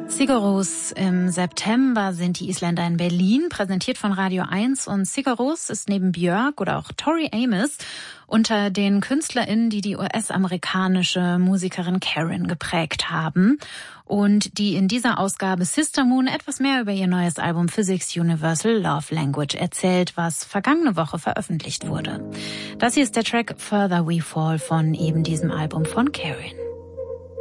Sigur Rós. Im September sind die Isländer in Berlin, präsentiert von Radio 1. Und Sigur Rós ist neben Björk oder auch Tori Amos unter den KünstlerInnen, die die US-amerikanische Musikerin Karen geprägt haben. Und die in dieser Ausgabe Sister Moon etwas mehr über ihr neues Album Physics Universal Love Language erzählt, was vergangene Woche veröffentlicht wurde. Das hier ist der Track Further We Fall von eben diesem Album von Karen.